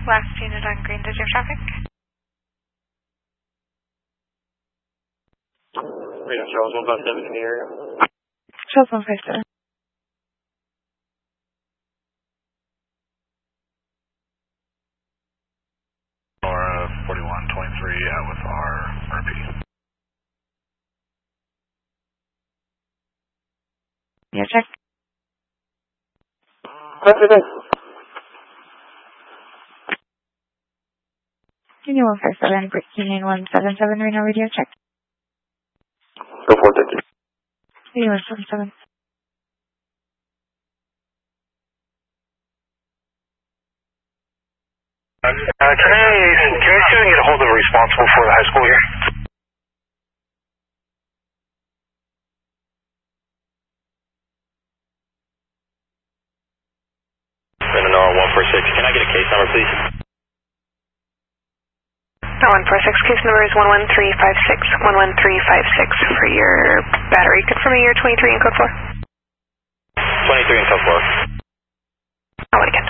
Last unit on green, digital traffic. Radar Charles 157 in the area. Charles 157. Laura 4123 out with our RP. Yeah, check. Union 157, Union 177, Reno radio check. Go for it, thank you. Union 177. Can I see if I can get a hold of a responsible for the high school here? Brandon R146, can I get a case number, please? R146, case number is 11356, 11356 for your battery. Confirming your 23 and code 4. 23 and code 4. I'll again.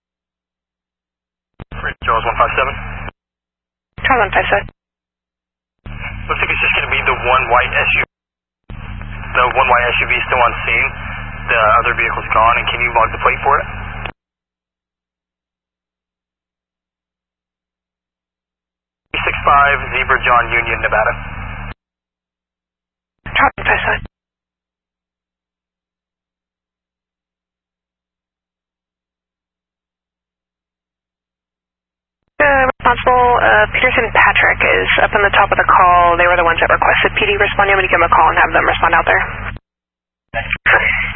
Charles 157. Charles 157. Looks like it's just going to be the one white SUV. The one white SUV is still on scene. The other vehicle's gone, and can you log the plate for it? Zebra John Union, Nevada. Charles 157. Responsible, Peterson Patrick is up on the top of the call. They were the ones that requested PD respond. You want me to give them a call and have them respond out there?